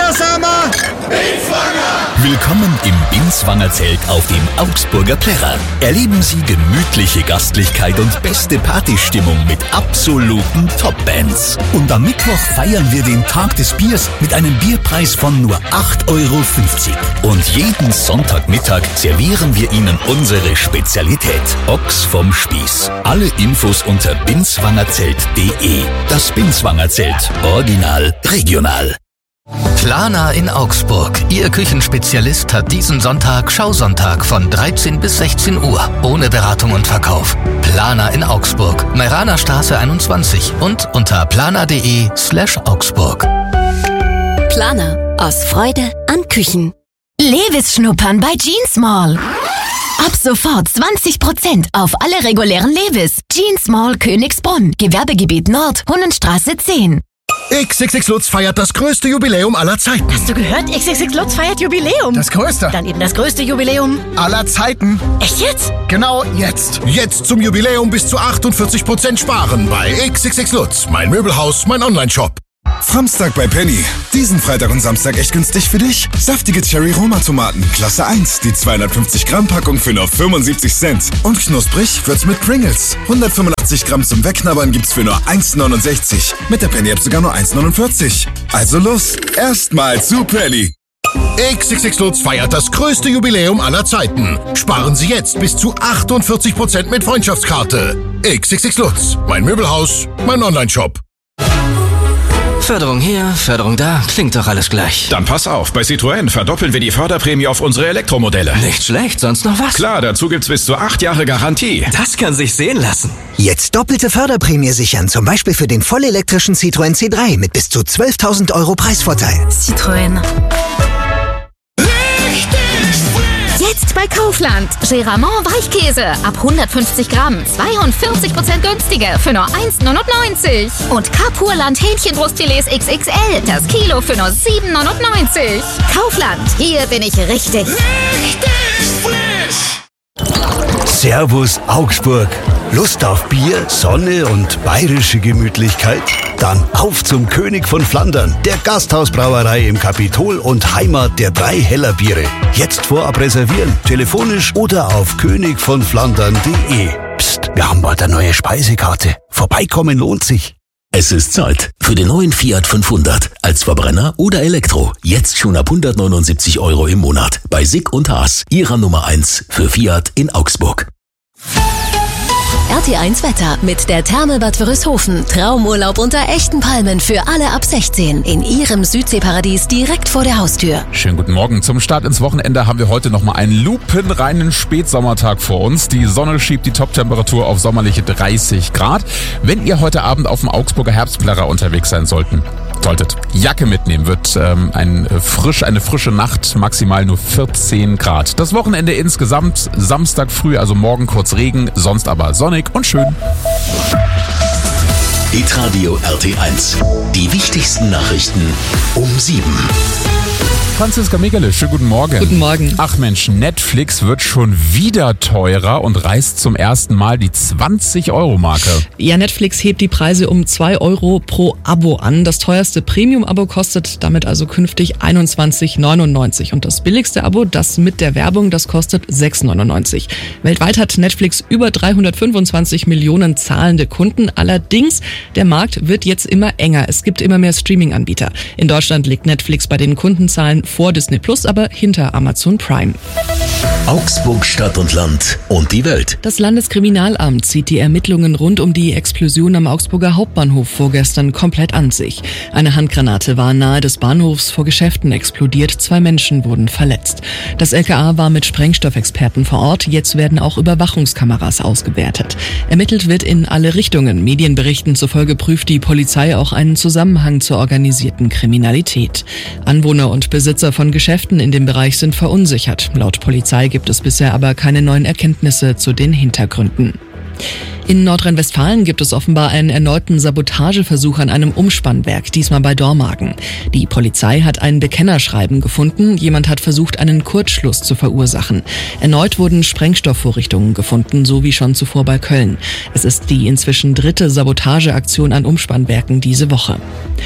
sind wir? Willkommen im Binswanger Zelt auf dem Augsburger Plärrer. Erleben Sie gemütliche Gastlichkeit und beste Partystimmung mit absoluten Top-Bands. Und am Mittwoch feiern wir den Tag des Biers mit einem Bierpreis von nur 8,50 €. Und jeden Sonntagmittag servieren wir Ihnen unsere Spezialität: Ochs vom Spieß. Alle Infos unter binswangerzelt.de. Das Binswanger Zelt. Original, regional. Planer in Augsburg. Ihr Küchenspezialist hat diesen Sonntag Schausonntag von 13 bis 16 Uhr. Ohne Beratung und Verkauf. Planer in Augsburg. Meiraner Straße 21 und unter planer.de/Augsburg. Planer. Aus Freude an Küchen. Levis schnuppern bei Jeans Mall. Ab sofort 20% auf alle regulären Levis. Jeans Mall Königsbrunn. Gewerbegebiet Nord, Hunnenstraße 10. XXX Lutz feiert das größte Jubiläum aller Zeiten. Hast du gehört? XXX Lutz feiert Jubiläum. Das größte. Dann eben das größte Jubiläum Aller Zeiten. Echt jetzt? Genau jetzt. Jetzt zum Jubiläum bis zu 48% sparen bei XXX Lutz. Mein Möbelhaus, mein Onlineshop. Samstag bei Penny. Diesen Freitag und Samstag echt günstig für dich. Saftige Cherry-Roma-Tomaten, Klasse 1. Die 250 Gramm Packung für nur 75 Cent. Und knusprig wird's mit Pringles. 185 Gramm zum Wegknabbern gibt's für nur 1,69. Mit der Penny-App sogar nur 1,49. Also los, erstmal zu Penny. XXX Lutz feiert das größte Jubiläum aller Zeiten. Sparen Sie jetzt bis zu 48% mit Freundschaftskarte. XXX Lutz. Mein Möbelhaus, mein Onlineshop. Förderung hier, Förderung da, klingt doch alles gleich. Dann pass auf, bei Citroën verdoppeln wir die Förderprämie auf unsere Elektromodelle. Nicht schlecht, sonst noch was? Klar, dazu gibt's bis zu 8 Jahre Garantie. Das kann sich sehen lassen. Jetzt doppelte Förderprämie sichern, zum Beispiel für den vollelektrischen Citroën C3 mit bis zu 12.000 € Preisvorteil. Citroën. Jetzt bei Kaufland. Geramont Weichkäse ab 150 Gramm. 42% günstiger für nur 1,99 €. Und Kapurland Hähnchenbrustfilets XXL. Das Kilo für nur 7,99 €. Kaufland. Hier bin ich richtig. Servus Augsburg. Lust auf Bier, Sonne und bayerische Gemütlichkeit? Dann auf zum König von Flandern, der Gasthausbrauerei im Kapitol und Heimat der 3 Heller Biere. Jetzt vorab reservieren, telefonisch oder auf königvonflandern.de. Psst, wir haben bald eine neue Speisekarte. Vorbeikommen lohnt sich. Es ist Zeit für den neuen Fiat 500. Als Verbrenner oder Elektro. Jetzt schon ab 179 € im Monat. Bei Sick und Haas, Ihrer Nummer 1 für Fiat in Augsburg. RT1 Wetter mit der Therme Bad Wörishofen. Traumurlaub unter echten Palmen für alle ab 16. In Ihrem Südseeparadies direkt vor der Haustür. Schönen guten Morgen. Zum Start ins Wochenende haben wir heute nochmal einen lupenreinen Spätsommertag vor uns. Die Sonne schiebt die Toptemperatur auf sommerliche 30 Grad. Wenn ihr heute Abend auf dem Augsburger Herbstplärrer unterwegs sein solltet, Jacke mitnehmen, wird eine frische Nacht, maximal nur 14 Grad. Das Wochenende insgesamt, Samstag früh, also morgen kurz Regen, sonst aber sonnig und schön. Hitradio RT1. Die wichtigsten Nachrichten um 7. Franziska Megele, schönen guten Morgen. Guten Morgen. Ach Mensch, Netflix wird schon wieder teurer und reißt zum ersten Mal die 20-Euro-Marke. Ja, Netflix hebt die Preise um 2 € pro Abo an. Das teuerste Premium-Abo kostet damit also künftig 21,99 € und das billigste Abo, das mit der Werbung, das kostet 6,99 €. Weltweit hat Netflix über 325 Millionen zahlende Kunden. Allerdings, der Markt wird jetzt immer enger. Es gibt immer mehr Streaming-Anbieter. In Deutschland liegt Netflix bei den Kundenzahlen vor Disney Plus, aber hinter Amazon Prime. Augsburg, Stadt und Land und die Welt. Das Landeskriminalamt zieht die Ermittlungen rund um die Explosion am Augsburger Hauptbahnhof vorgestern komplett an sich. Eine Handgranate war nahe des Bahnhofs vor Geschäften explodiert. 2 Menschen wurden verletzt. Das LKA war mit Sprengstoffexperten vor Ort. Jetzt werden auch Überwachungskameras ausgewertet. Ermittelt wird in alle Richtungen. Medienberichten zufolge prüft die Polizei auch einen Zusammenhang zur organisierten Kriminalität. Anwohner und Besitzer von Geschäften in dem Bereich sind verunsichert. Laut Polizei gibt es bisher aber keine neuen Erkenntnisse zu den Hintergründen. In Nordrhein-Westfalen gibt es offenbar einen erneuten Sabotageversuch an einem Umspannwerk, diesmal bei Dormagen. Die Polizei hat ein Bekennerschreiben gefunden. Jemand hat versucht, einen Kurzschluss zu verursachen. Erneut wurden Sprengstoffvorrichtungen gefunden, so wie schon zuvor bei Köln. Es ist die inzwischen 3. Sabotageaktion an Umspannwerken diese Woche.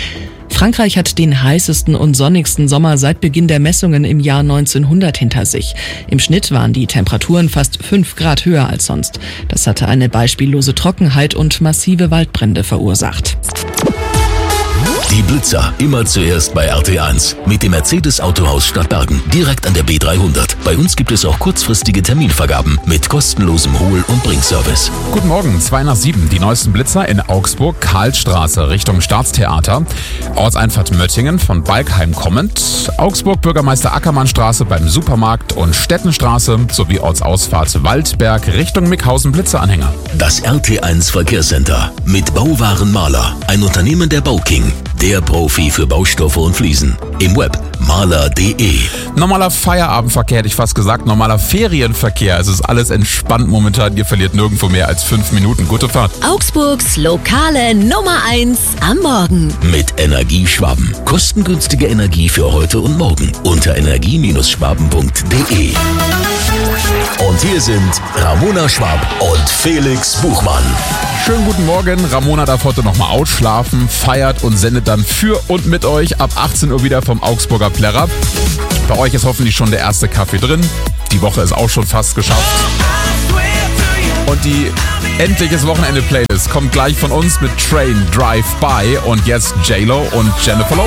Frankreich hat den heißesten und sonnigsten Sommer seit Beginn der Messungen im Jahr 1900 hinter sich. Im Schnitt waren die Temperaturen fast 5 Grad höher als sonst. Das hatte eine beispiellose Trockenheit und massive Waldbrände verursacht. Die Blitzer, immer zuerst bei RT1. Mit dem Mercedes-Autohaus Stadtbergen, direkt an der B300. Bei uns gibt es auch kurzfristige Terminvergaben mit kostenlosem Hol- und Bringservice. Guten Morgen, 6:07. Die neuesten Blitzer in Augsburg, Karlstraße Richtung Staatstheater. Ortseinfahrt Möttingen von Balkheim kommend. Augsburg, Bürgermeister Ackermannstraße beim Supermarkt und Stettenstraße sowie Ortsausfahrt Waldberg Richtung Mickhausen Blitzeranhänger. Das RT1 Verkehrscenter mit Bauwaren Maler, ein Unternehmen der Bauking. Der Profi für Baustoffe und Fliesen. Im Web maler.de. Normaler Feierabendverkehr, hätte ich fast gesagt. Normaler Ferienverkehr. Es ist alles entspannt momentan. Ihr verliert nirgendwo mehr als 5 Minuten. Gute Fahrt. Augsburgs lokale Nummer 1 am Morgen. Mit Energieschwaben. Kostengünstige Energie für heute und morgen. Unter energie-schwaben.de. Und hier sind Ramona Schwab und Felix Buchmann. Schönen guten Morgen. Ramona darf heute nochmal ausschlafen, feiert und sendet dann für und mit euch ab 18 Uhr wieder vom Augsburger Plärrer. Bei euch ist hoffentlich schon der erste Kaffee drin. Die Woche ist auch schon fast geschafft. Und die endliches Wochenende-Playlist kommt gleich von uns mit Train Drive By und jetzt J-Lo und Jennifer Lopez.